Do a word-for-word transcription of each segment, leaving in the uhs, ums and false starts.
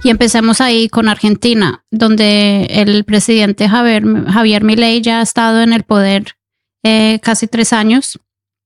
Y empecemos ahí con Argentina, donde el presidente Javier, Javier Milei ya ha estado en el poder eh, casi tres años.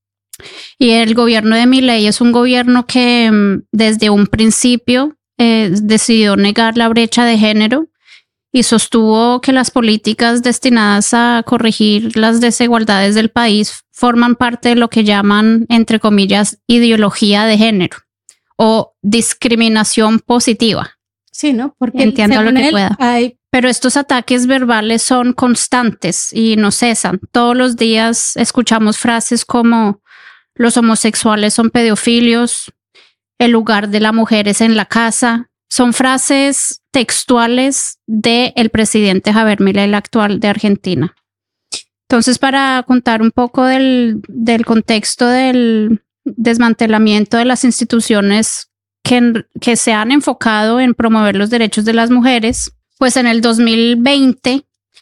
Y el gobierno de Milei es un gobierno que desde un principio eh, decidió negar la brecha de género y sostuvo que las políticas destinadas a corregir las desigualdades del país forman parte de lo que llaman, entre comillas, ideología de género o discriminación positiva. Sí, ¿no? Porque entiendo lo que él, pueda. Hay... Pero estos ataques verbales son constantes y no cesan. Todos los días escuchamos frases como los homosexuales son pedófilos, el lugar de la mujer es en la casa. Son frases textuales del presidente Javier Milei, el actual de Argentina. Entonces, para contar un poco del, del contexto del desmantelamiento de las instituciones que, que se han enfocado en promover los derechos de las mujeres, pues en el dos mil veinte,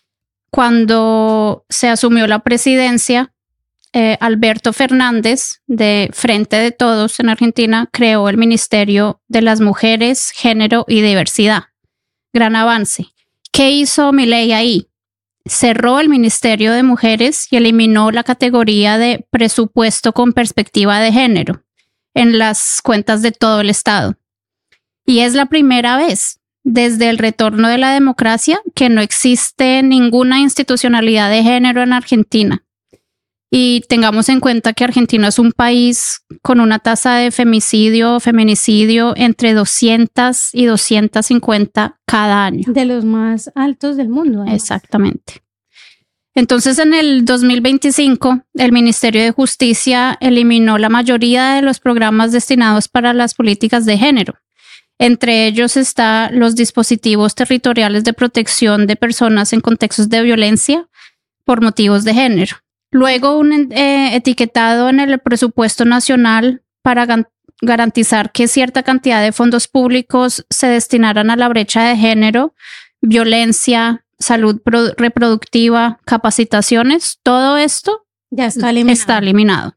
cuando se asumió la presidencia, eh, Alberto Fernández, de Frente de Todos en Argentina, creó el Ministerio de las Mujeres, Género y Diversidad. Gran avance. ¿Qué hizo Milei ahí? Cerró el Ministerio de Mujeres y eliminó la categoría de presupuesto con perspectiva de género en las cuentas de todo el Estado. Y es la primera vez desde el retorno de la democracia que no existe ninguna institucionalidad de género en Argentina. Y tengamos en cuenta que Argentina es un país con una tasa de femicidio o feminicidio entre doscientos y doscientos cincuenta cada año. De los más altos del mundo. Además. Exactamente. Entonces, en el dos mil veinticinco, el Ministerio de Justicia eliminó la mayoría de los programas destinados para las políticas de género. Entre ellos están los dispositivos territoriales de protección de personas en contextos de violencia por motivos de género. Luego, un eh, etiquetado en el presupuesto nacional para garantizar que cierta cantidad de fondos públicos se destinaran a la brecha de género, violencia, salud reproductiva, capacitaciones, todo esto ya está eliminado. Está eliminado.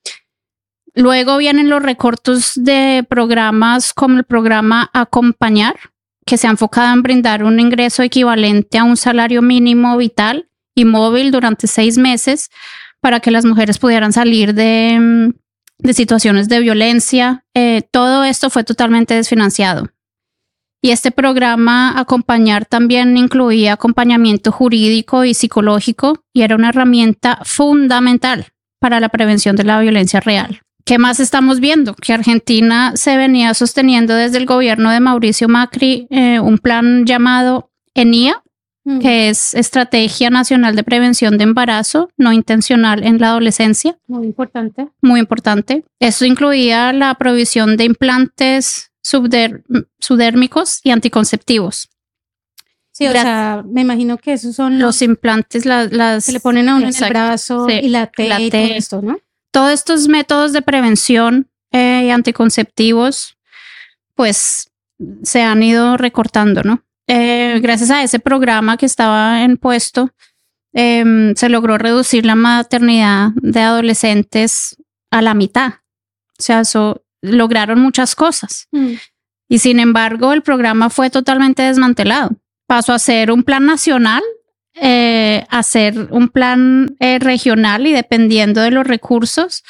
Luego vienen los recortes de programas como el programa Acompañar, que se ha enfocado en brindar un ingreso equivalente a un salario mínimo vital y móvil durante seis meses para que las mujeres pudieran salir de, de situaciones de violencia. Eh, todo esto fue totalmente desfinanciado. Y este programa Acompañar también incluía acompañamiento jurídico y psicológico y era una herramienta fundamental para la prevención de la violencia real. ¿Qué más estamos viendo? Que Argentina se venía sosteniendo desde el gobierno de Mauricio Macri eh, un plan llamado ENIA, mm. que es Estrategia Nacional de Prevención de Embarazo No Intencional en la Adolescencia. Muy importante. Muy importante. Esto incluía la provisión de implantes subder- subdérmicos y anticonceptivos. Sí, o Gra- sea, me imagino que esos son los, los implantes, la, las... Se le ponen a uno exacto, en el brazo sí, y la T, la T y todo esto, ¿no? Todos estos métodos de prevención eh, y anticonceptivos, pues, se han ido recortando, ¿no? Eh, gracias a ese programa que estaba en puesto, eh, se logró reducir la maternidad de adolescentes a la mitad. O sea, eso, lograron muchas cosas. Mm. Y sin embargo, el programa fue totalmente desmantelado. Pasó a ser un plan nacional, eh, a ser un plan eh, regional y dependiendo de los recursos,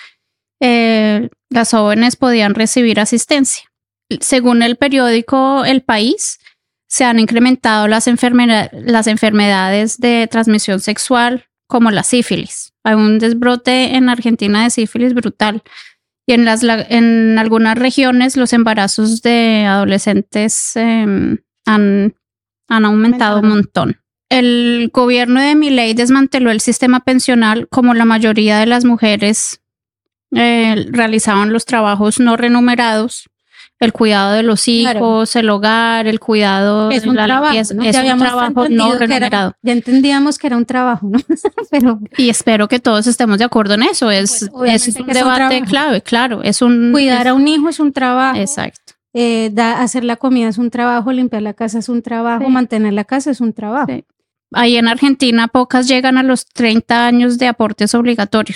eh, las jóvenes podían recibir asistencia. Según el periódico El País, se han incrementado las, enfermedad- las enfermedades de transmisión sexual como la sífilis. Hay un desbrote en Argentina de sífilis brutal. Y en, las, en algunas regiones los embarazos de adolescentes eh, han, han aumentado un montón. El gobierno de Milei desmanteló el sistema pensional como la mayoría de las mujeres eh, realizaban los trabajos no remunerados, el cuidado de los hijos, claro. el hogar, el cuidado es de un la trabajo, limpieza. ¿no? Es ya un trabajo no remunerado. Era, ya entendíamos que era un trabajo, ¿no? Pero y espero que todos estemos de acuerdo en eso. Es, pues, es un debate es un clave, claro. Es un cuidar es, a un hijo es un trabajo. Exacto. Eh, da, hacer la comida es un trabajo, limpiar la casa es un trabajo, sí. mantener la casa es un trabajo. Sí. Ahí en Argentina pocas llegan a los treinta años de aportes obligatorios.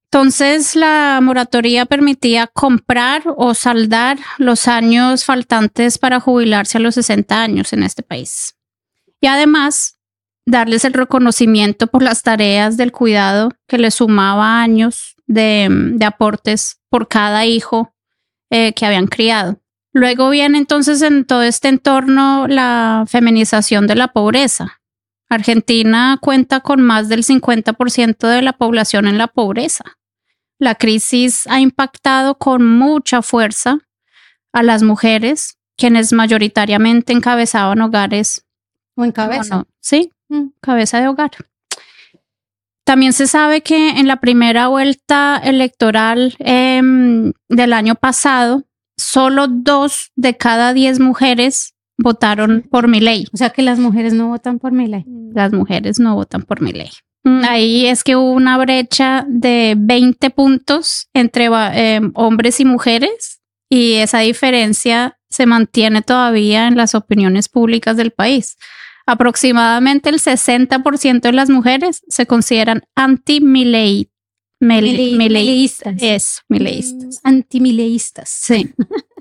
Entonces, la moratoria permitía comprar o saldar los años faltantes para jubilarse a los sesenta años en este país. Y además, darles el reconocimiento por las tareas del cuidado que les sumaba años de, de aportes por cada hijo eh, que habían criado. Luego viene entonces en todo este entorno la feminización de la pobreza. Argentina cuenta con más del cincuenta por ciento de la población en la pobreza. La crisis ha impactado con mucha fuerza a las mujeres, quienes mayoritariamente encabezaban hogares. O en cabeza. Bueno, sí, cabeza de hogar. También se sabe que en la primera vuelta electoral eh, del año pasado, solo dos de cada diez mujeres votaron por Milei. O sea que las mujeres no votan por Milei. Las mujeres no votan por Milei. Ahí es que hubo una brecha de veinte puntos entre eh, hombres y mujeres, y esa diferencia se mantiene todavía en las opiniones públicas del país. Aproximadamente el sesenta por ciento de las mujeres se consideran anti-Milei. Milei, mileístas. Eso, mileístas. Antimileístas. Sí.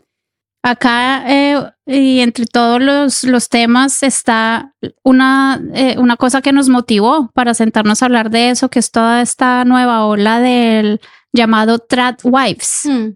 Acá, eh, y entre todos los, los temas, está una, eh, una cosa que nos motivó para sentarnos a hablar de eso, que es toda esta nueva ola del llamado Tradwives. Mm.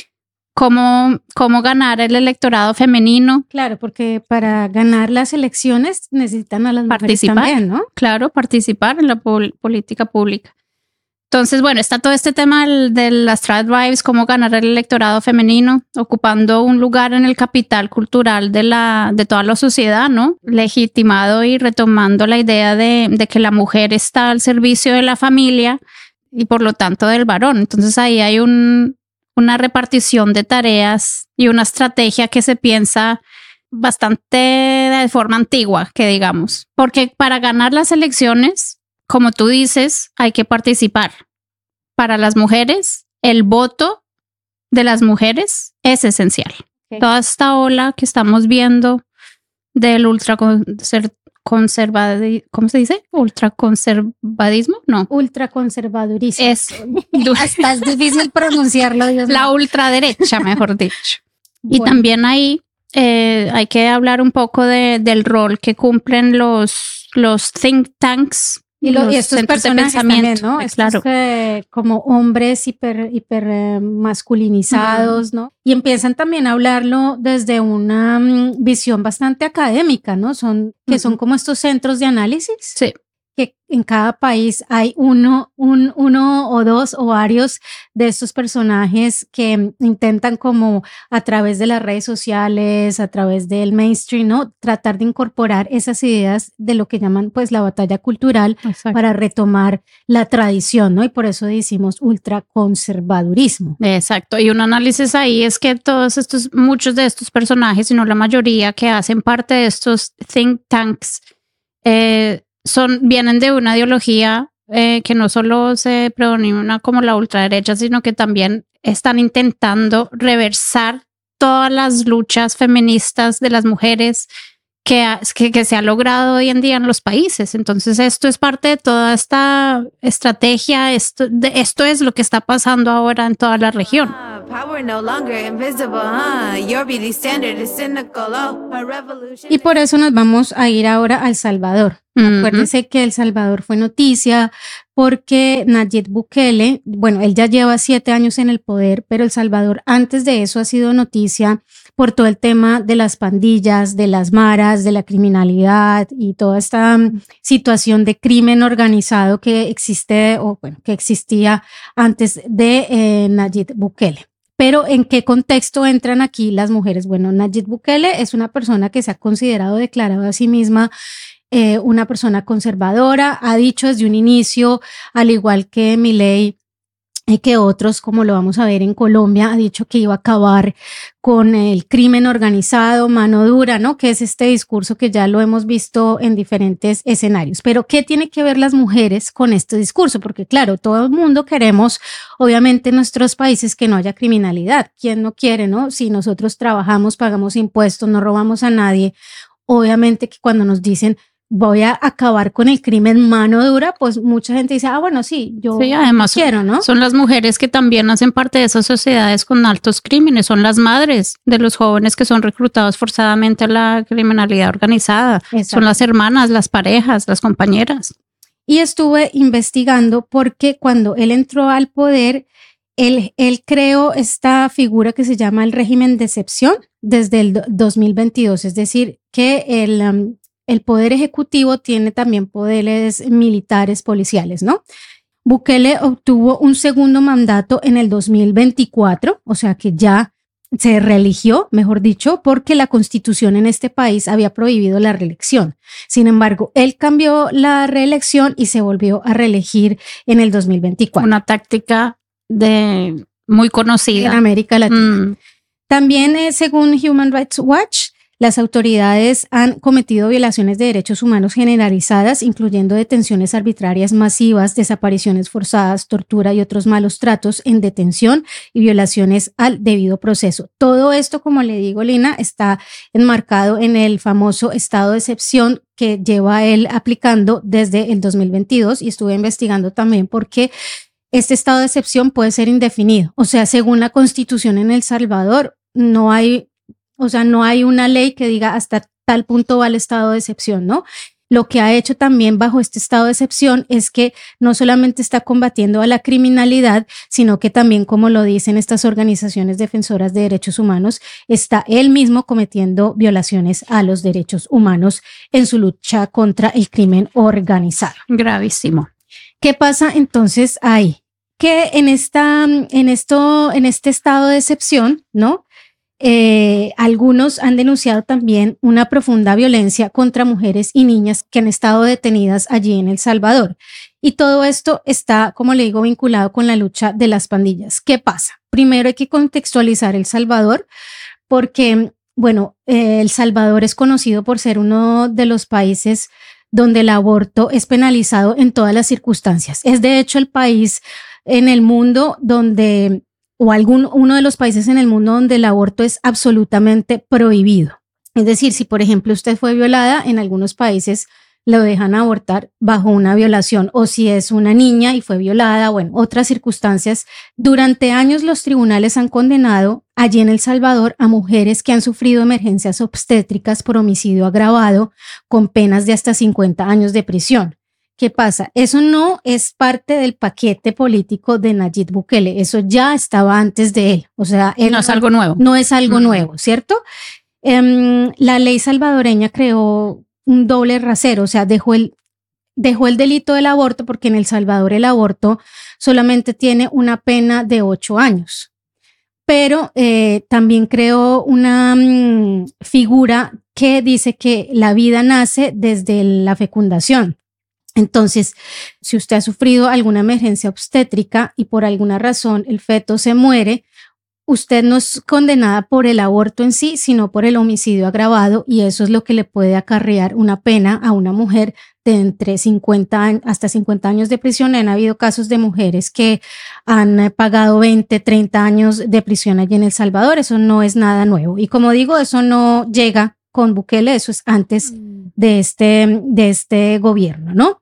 Cómo, cómo ganar el electorado femenino. Claro, porque para ganar las elecciones necesitan a las mujeres también, ¿no? Claro, participar en la pol- política pública. Entonces, bueno, está todo este tema de, de las Tradwives, cómo ganar el electorado femenino, ocupando un lugar en el capital cultural de, la, de toda la sociedad, ¿no? Legitimado y retomando la idea de, de que la mujer está al servicio de la familia y por lo tanto del varón. Entonces ahí hay un, una repartición de tareas y una estrategia que se piensa bastante de forma antigua, que digamos. Porque para ganar las elecciones, como tú dices, hay que participar. Para las mujeres, el voto de las mujeres es esencial. Okay. Toda esta ola que estamos viendo del ultraconservadismo, ¿cómo se dice? ¿Ultraconservadismo? No. Ultraconservadurismo. Es, hasta es difícil pronunciarlo. Dios la mío. ultraderecha, mejor dicho. Bueno. Y también ahí eh, hay que hablar un poco de, del rol que cumplen los, los think tanks. Y, lo, y estos personajes también, ¿no? Eh, Estos, claro. eh, como hombres hiper, hiper eh, masculinizados, uh-huh. ¿no? Y empiezan también a hablarlo desde una um, visión bastante académica, ¿no? Son, que uh-huh. son como estos centros de análisis. Sí. Que en cada país hay uno, un, uno o dos o varios de estos personajes que intentan como a través de las redes sociales, a través del mainstream, ¿no? Tratar de incorporar esas ideas de lo que llaman pues la batalla cultural. Exacto. Para retomar la tradición, ¿no? Y por eso decimos ultraconservadurismo. Exacto. Y un análisis ahí es que todos estos, muchos de estos personajes, si no la mayoría que hacen parte de estos think tanks, eh, Son, vienen de una ideología eh, que no solo se predomina como la ultraderecha, sino que también están intentando reversar todas las luchas feministas de las mujeres que, que, que se ha logrado hoy en día en los países. Entonces esto es parte de toda esta estrategia, esto, de, esto es lo que está pasando ahora en toda la región. Y por eso nos vamos a ir ahora a El Salvador. Uh-huh. Acuérdense que El Salvador fue noticia porque Nayib Bukele, bueno, él ya lleva siete años en el poder, pero El Salvador antes de eso ha sido noticia por todo el tema de las pandillas, de las maras, de la criminalidad y toda esta um, situación de crimen organizado que existe o bueno, que existía antes de eh, Nayib Bukele. Pero ¿en qué contexto entran aquí las mujeres? Bueno, Nayib Bukele es una persona que se ha considerado declarado a sí misma eh, una persona conservadora, ha dicho desde un inicio, al igual que Milei y que otros, como lo vamos a ver en Colombia, ha dicho que iba a acabar con el crimen organizado, mano dura, ¿no? Que es este discurso que ya lo hemos visto en diferentes escenarios. Pero ¿qué tiene que ver las mujeres con este discurso? Porque claro, todo el mundo queremos, obviamente en nuestros países, que no haya criminalidad. ¿Quién no quiere, no? Si nosotros trabajamos, pagamos impuestos, no robamos a nadie, obviamente que cuando nos dicen voy a acabar con el crimen mano dura, pues mucha gente dice, ah, bueno, sí, yo sí, además quiero, ¿no? Son las mujeres que también hacen parte de esas sociedades con altos crímenes, son las madres de los jóvenes que son reclutados forzadamente a la criminalidad organizada, Exacto. Son las hermanas, las parejas, las compañeras. Y estuve investigando porque cuando él entró al poder, él, él creó esta figura que se llama el régimen de excepción desde el dos mil veintidós, es decir, que el... Um, El poder ejecutivo tiene también poderes militares, policiales, ¿no? Bukele obtuvo un segundo mandato en el dos mil veinticuatro, o sea que ya se reeligió, mejor dicho, porque la constitución en este país había prohibido la reelección. Sin embargo, él cambió la reelección y se volvió a reelegir en el dos mil veinticuatro. Una táctica de muy conocida en América Latina. Mm. También, eh, según Human Rights Watch, las autoridades han cometido violaciones de derechos humanos generalizadas, incluyendo detenciones arbitrarias masivas, desapariciones forzadas, tortura y otros malos tratos en detención y violaciones al debido proceso. Todo esto, como le digo, Lina, está enmarcado en el famoso estado de excepción que lleva él aplicando desde el dos mil veintidós, y estuve investigando también porque este estado de excepción puede ser indefinido. O sea, según la Constitución en El Salvador, no hay... O sea, no hay una ley que diga hasta tal punto va el estado de excepción, ¿no? Lo que ha hecho también bajo este estado de excepción es que no solamente está combatiendo a la criminalidad, sino que también, como lo dicen estas organizaciones defensoras de derechos humanos, está él mismo cometiendo violaciones a los derechos humanos en su lucha contra el crimen organizado. Gravísimo. ¿Qué pasa entonces ahí? Que en, esta, en, esto, en este estado de excepción, ¿no? Eh, algunos han denunciado también una profunda violencia contra mujeres y niñas que han estado detenidas allí en El Salvador. Y todo esto está, como le digo, vinculado con la lucha de las pandillas. ¿Qué pasa? Primero hay que contextualizar El Salvador porque, bueno, eh, El Salvador es conocido por ser uno de los países donde el aborto es penalizado en todas las circunstancias. Es de hecho el país en el mundo donde... o algún, uno de los países en el mundo donde el aborto es absolutamente prohibido. Es decir, si por ejemplo usted fue violada, en algunos países lo dejan abortar bajo una violación, o si es una niña y fue violada, o en otras circunstancias. Durante años los tribunales han condenado allí en El Salvador a mujeres que han sufrido emergencias obstétricas por homicidio agravado con penas de hasta cincuenta años de prisión. ¿Qué pasa? Eso no es parte del paquete político de Nayib Bukele, eso ya estaba antes de él, o sea, él no es algo nuevo. No es algo mm. nuevo, ¿cierto? Um, la ley salvadoreña creó un doble rasero, o sea, dejó el, dejó el delito del aborto porque en El Salvador el aborto solamente tiene una pena de ocho años, pero eh, también creó una um, figura que dice que la vida nace desde la fecundación. Entonces, si usted ha sufrido alguna emergencia obstétrica y por alguna razón el feto se muere, usted no es condenada por el aborto en sí, sino por el homicidio agravado, y eso es lo que le puede acarrear una pena a una mujer de entre cincuenta hasta cincuenta años de prisión. Han habido casos de mujeres que han pagado veinte, treinta años de prisión allí en El Salvador. Eso no es nada nuevo. Y como digo, eso no llega con Bukele, eso es antes de este, de este gobierno, ¿no?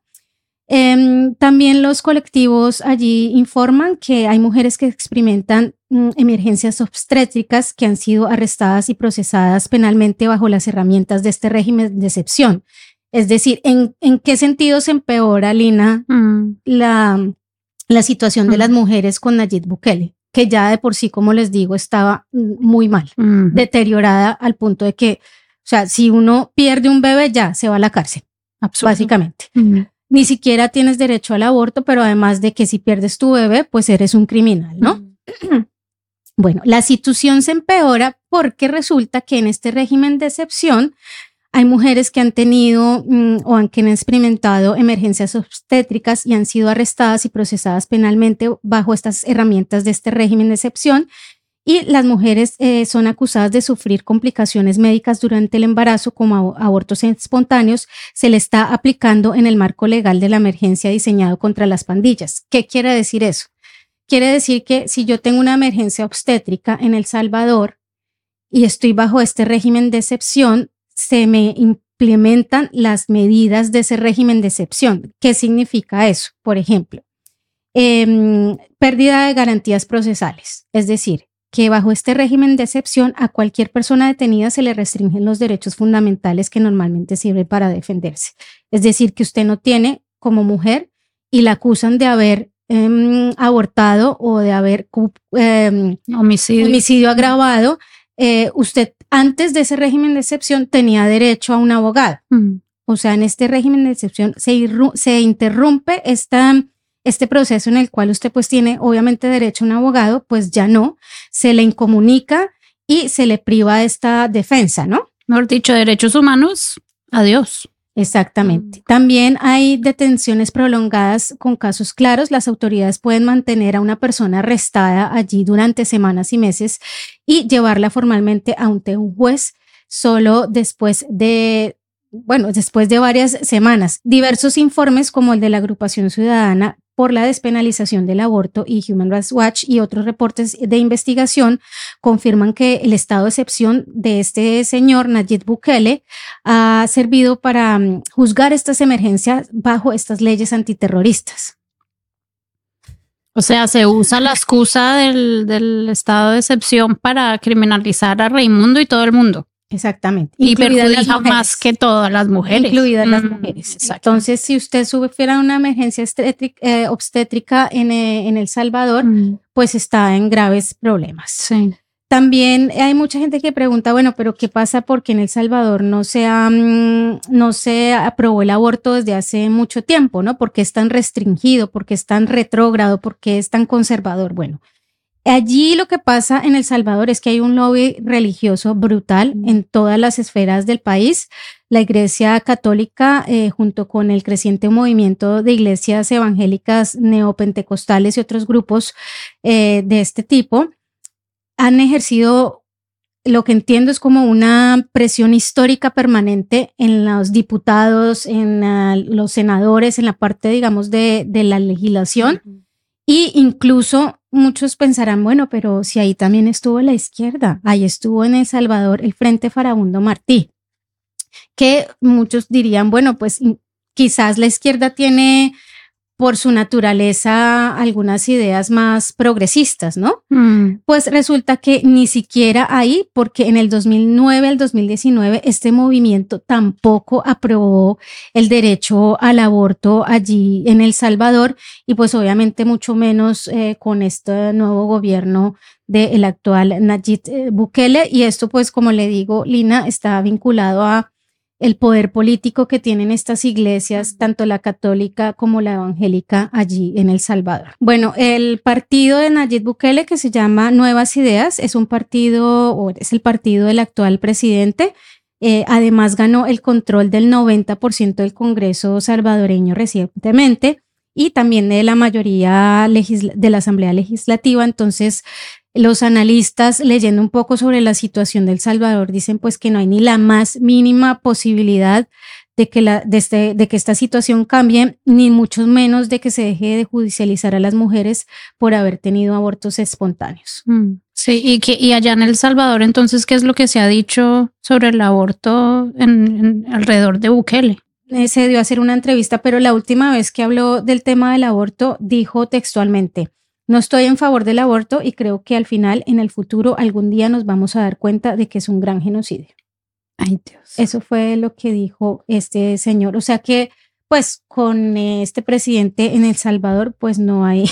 Eh, también los colectivos allí informan que hay mujeres que experimentan mm, emergencias obstétricas que han sido arrestadas y procesadas penalmente bajo las herramientas de este régimen de excepción. Es decir, ¿en, en qué sentido se empeora, Lina, mm. la, la situación mm. de las mujeres con Nayib Bukele? Que ya de por sí, como les digo, estaba muy mal, mm. deteriorada al punto de que, o sea, si uno pierde un bebé ya se va a la cárcel, Absoluto. básicamente. Mm. Ni siquiera tienes derecho al aborto, pero además de que si pierdes tu bebé, pues eres un criminal, ¿no? Mm. Bueno, la situación se empeora porque resulta que en este régimen de excepción hay mujeres que han tenido mm, o han, que han experimentado emergencias obstétricas y han sido arrestadas y procesadas penalmente bajo estas herramientas de este régimen de excepción. Y las mujeres eh, son acusadas de sufrir complicaciones médicas durante el embarazo, como abortos espontáneos. Se le está aplicando en el marco legal de la emergencia diseñado contra las pandillas. ¿Qué quiere decir eso? Quiere decir que si yo tengo una emergencia obstétrica en El Salvador y estoy bajo este régimen de excepción, se me implementan las medidas de ese régimen de excepción. ¿Qué significa eso? Por ejemplo, eh, pérdida de garantías procesales, es decir, que bajo este régimen de excepción a cualquier persona detenida se le restringen los derechos fundamentales que normalmente sirven para defenderse. Es decir, que usted no tiene como mujer y la acusan de haber eh, abortado o de haber eh, homicidio. homicidio agravado, eh, usted antes de ese régimen de excepción tenía derecho a un abogado. Mm. O sea, en este régimen de excepción se, irru- se interrumpe esta... este proceso en el cual usted pues tiene obviamente derecho a un abogado, pues ya no, se le incomunica y se le priva de esta defensa, ¿no? Mejor dicho, derechos humanos, adiós. Exactamente. Mm. También hay detenciones prolongadas con casos claros. Las autoridades pueden mantener a una persona arrestada allí durante semanas y meses y llevarla formalmente ante un juez solo después de bueno, después de varias semanas. Diversos informes como el de la Agrupación Ciudadana por la Despenalización del Aborto y Human Rights Watch y otros reportes de investigación confirman que el estado de excepción de este señor Nayib Bukele ha servido para um, juzgar estas emergencias bajo estas leyes antiterroristas. O sea, se usa la excusa del, del estado de excepción para criminalizar a Raimundo y todo el mundo. Exactamente. Y perjudica más que todas las mujeres. Incluidas mm, las exacto. mujeres. Entonces, si usted sufriera una emergencia obstétrica, eh, obstétrica en, eh, en El Salvador, mm. pues está en graves problemas. Sí. También hay mucha gente que pregunta, bueno, pero ¿qué pasa porque en El Salvador no se, ha, no se aprobó el aborto desde hace mucho tiempo, ¿no? ¿Por qué es tan restringido? ¿Por qué es tan retrógrado? ¿Por qué es tan conservador? Bueno, allí lo que pasa en El Salvador es que hay un lobby religioso brutal en todas las esferas del país. La Iglesia Católica, eh, junto con el creciente movimiento de iglesias evangélicas neopentecostales y otros grupos eh, de este tipo, han ejercido, lo que entiendo es como una presión histórica permanente en los diputados, en uh, los senadores, en la parte, digamos, de, de la legislación. Uh-huh. Y incluso muchos pensarán, bueno, pero si ahí también estuvo la izquierda, ahí estuvo en El Salvador el Frente Farabundo Martí, que muchos dirían, bueno, pues quizás la izquierda tiene por su naturaleza algunas ideas más progresistas, ¿no? Mm. Pues resulta que ni siquiera ahí, porque en el dos mil nueve al dos mil diecinueve este movimiento tampoco aprobó el derecho al aborto allí en El Salvador y pues obviamente mucho menos eh, con este nuevo gobierno del actual Nayib Bukele, y esto pues como le digo, Lina, está vinculado a el poder político que tienen estas iglesias, tanto la católica como la evangélica allí en El Salvador. Bueno, el partido de Nayib Bukele, que se llama Nuevas Ideas, es un partido, o es el partido del actual presidente. Eh, además ganó el control del noventa por ciento del Congreso salvadoreño recientemente y también de la mayoría legisla- de la Asamblea Legislativa. Entonces, los analistas, leyendo un poco sobre la situación de El Salvador, dicen pues que no hay ni la más mínima posibilidad de que, la, de, este, de que esta situación cambie, ni mucho menos de que se deje de judicializar a las mujeres por haber tenido abortos espontáneos. Mm, sí, y, que, y allá en El Salvador, entonces, ¿qué es lo que se ha dicho sobre el aborto en, en, alrededor de Bukele? Eh, se dio a hacer una entrevista, pero la última vez que habló del tema del aborto dijo textualmente: no estoy en favor del aborto y creo que al final, en el futuro, algún día nos vamos a dar cuenta de que es un gran genocidio. Ay, Dios. Eso fue lo que dijo este señor. O sea que, pues, con este presidente en El Salvador, pues no hay...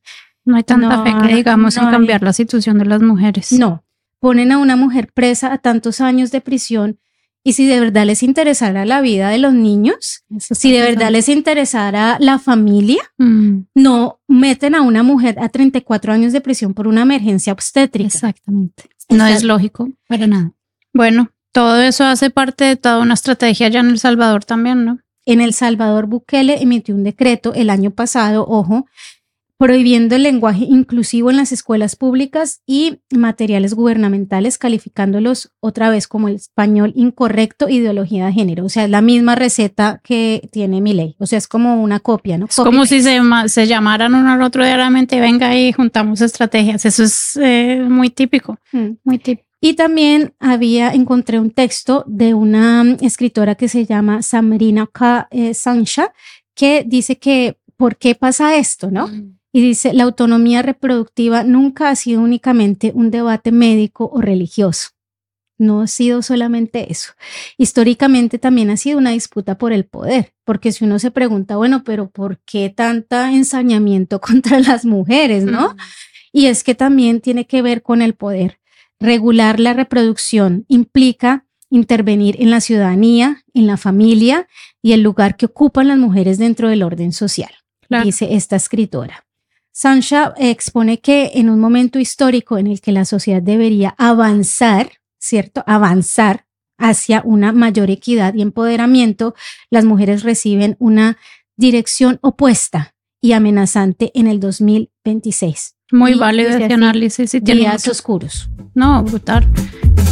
No hay tanta no, fe que digamos no en cambiar hay, la situación de las mujeres. No. Ponen a una mujer presa a tantos años de prisión. Y si de verdad les interesara la vida de los niños, si de verdad les interesara la familia, mm. no meten a una mujer a treinta y cuatro años de prisión por una emergencia obstétrica. Exactamente. No Exacto. Es lógico para nada. Bueno, todo eso hace parte de toda una estrategia allá en El Salvador también, ¿no? En El Salvador, Bukele emitió un decreto el año pasado, ojo, prohibiendo el lenguaje inclusivo en las escuelas públicas y materiales gubernamentales, calificándolos otra vez como el español incorrecto, ideología de género. O sea, es la misma receta que tiene Milei. O sea, es como una copia, ¿no? Es Copy como si se, se llamaran uno al otro diariamente, venga y juntamos estrategias. Eso es eh, muy típico, mm. muy típico. Y también había, encontré un texto de una escritora que se llama Samrina eh, Sansha, que dice que, ¿por qué pasa esto, no? Mm. Y dice, la autonomía reproductiva nunca ha sido únicamente un debate médico o religioso. No ha sido solamente eso. Históricamente también ha sido una disputa por el poder, porque si uno se pregunta, bueno, pero ¿por qué tanta ensañamiento contra las mujeres, no? Mm. Y es que también tiene que ver con el poder. Regular la reproducción implica intervenir en la ciudadanía, en la familia y el lugar que ocupan las mujeres dentro del orden social, claro. Dice esta escritora. Sansha expone que en un momento histórico en el que la sociedad debería avanzar, ¿cierto? Avanzar hacia una mayor equidad y empoderamiento, las mujeres reciben una dirección opuesta y amenazante en el dos mil veintiséis. Muy válido ese análisis. Días oscuros. No, brutal.